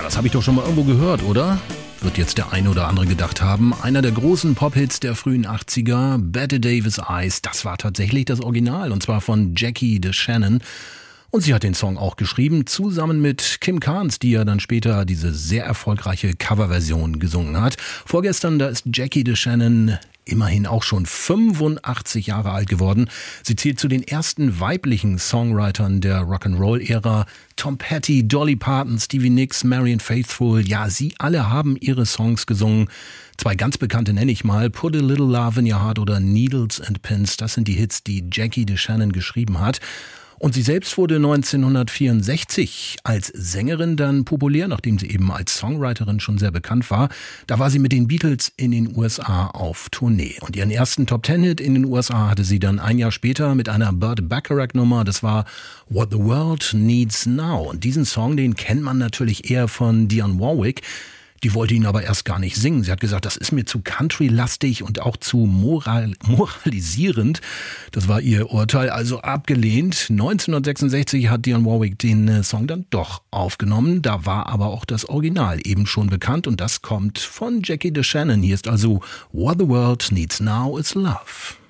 Das habe ich doch schon mal irgendwo gehört, oder? Wird jetzt der eine oder andere gedacht haben. Einer der großen Pop-Hits der frühen 80er, Bette Davis Eyes, das war tatsächlich das Original, und zwar von Jackie DeShannon. Und sie hat den Song auch geschrieben, zusammen mit Kim Carnes, die ja dann später diese sehr erfolgreiche Coverversion gesungen hat. Vorgestern, da ist Jackie DeShannon immerhin auch schon 85 Jahre alt geworden. Sie zählt zu den ersten weiblichen Songwritern der Rock'n'Roll-Ära. Tom Petty, Dolly Parton, Stevie Nicks, Marianne Faithfull, ja, sie alle haben ihre Songs gesungen. Zwei ganz bekannte nenne ich mal, Put a Little Love in Your Heart oder Needles and Pins. Das sind die Hits, die Jackie DeShannon geschrieben hat. Und sie selbst wurde 1964 als Sängerin dann populär, nachdem sie eben als Songwriterin schon sehr bekannt war. Da war sie mit den Beatles in den USA auf Tournee. Und ihren ersten Top-10-Hit in den USA hatte sie dann ein Jahr später mit einer Burt Bacharach-Nummer. Das war What the World Needs Now. Und diesen Song, den kennt man natürlich eher von Dionne Warwick. Die wollte ihn aber erst gar nicht singen. Sie hat gesagt, das ist mir zu country-lastig und auch zu moralisierend. Das war ihr Urteil, also abgelehnt. 1966 hat Dionne Warwick den Song dann doch aufgenommen. Da war aber auch das Original eben schon bekannt und das kommt von Jackie DeShannon. Hier ist also What the World Needs Now is Love.